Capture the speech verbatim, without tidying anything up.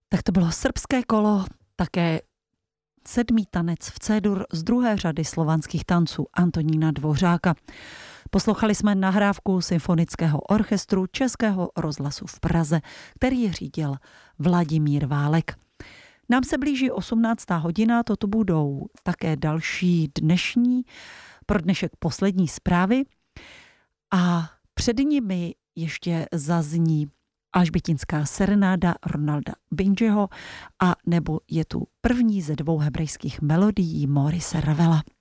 Tak to bylo Srbské kolo, také sedmý tanec v C-dur z druhé řady slovanských tanců Antonína Dvořáka. Poslouchali jsme nahrávku Symfonického orchestru Českého rozhlasu v Praze, který řídil Vladimír Válek. Nám se blíží osmnáctá hodina, toto budou také další dnešní, pro dnešek poslední zprávy a před nimi ještě zazní alžbětinská serenáda Ronalda Bingeho a nebo je tu první ze dvou hebrejských melodií Maurice Ravela.